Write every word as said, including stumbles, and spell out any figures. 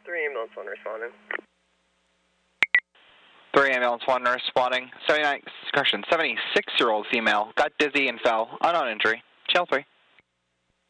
three ambulance one responding. three ambulance one responding. seventy-nine, correction, seventy-six-year-old female got dizzy and fell. Unknown injury. Channel three.